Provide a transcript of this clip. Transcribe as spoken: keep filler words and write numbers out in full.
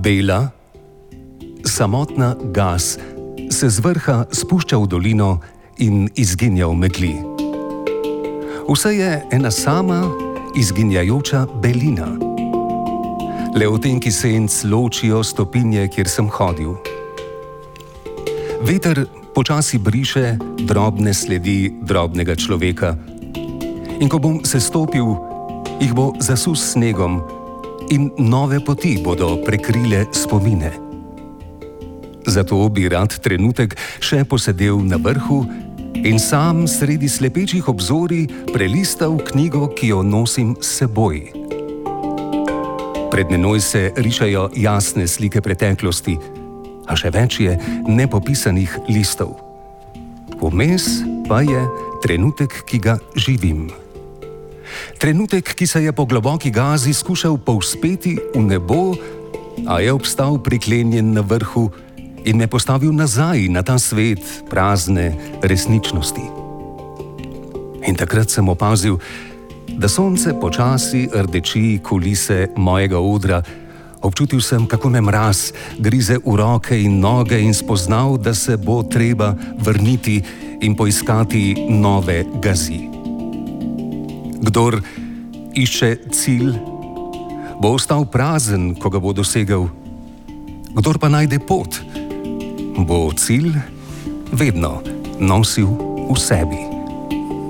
Bela, samotna gas, se z vrha spušča v dolino in izginja v megli. Vse je ena sama izginjajoča belina. Le odtenki senc ločijo stopinje, kjer sem hodil. Veter počasi briše drobne sledi drobnega človeka. In ko bom sestopil, jih bo zasul s snegom in nove poti bodo prekrile spomine. Zato bi rad trenutek še posedel na vrhu in sam sredi slepečih obzorij prelistal knjigo, ki jo nosim s seboj. Pred menoj se rišajo jasne slike preteklosti, a še več je nepopisanih listov. Vmes pa je trenutek, ki ga živim. Trenutek, ki se je po globoki gazi skušal povzpeti v nebo, a je obstal priklenjen na vrhu in me postavil nazaj na ta svet prazne resničnosti. In takrat sem opazil, da sonce počasi rdeči kulise mojega odra. Občutil sem, kako me mraz grize v roke in noge in spoznal, da se bo treba vrniti in poiskati nove gazi. Kdor išče cilj, bo ostal prazen, ko ga bo dosegel. Kdor pa najde pot, bo cilj vedno nosil v sebi.